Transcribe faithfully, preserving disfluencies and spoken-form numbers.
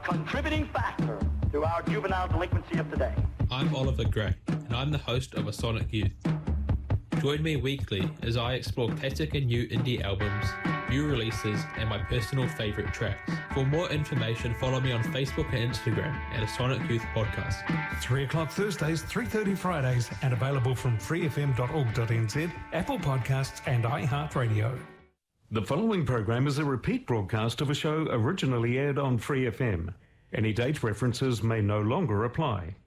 contributing factor to our juvenile delinquency of today. I'm Oliver Gray, and I'm the host of A Sonic Youth. Join me weekly as I explore classic and new indie albums, new releases, and my personal favourite tracks. For more information, follow me on Facebook and Instagram at A Sonic Youth Podcast. three o'clock Thursdays, three thirty Fridays, and available from free f m dot org dot n z, Apple Podcasts, and iHeartRadio. The following program is a repeat broadcast of a show originally aired on Free F M. Any date references may no longer apply.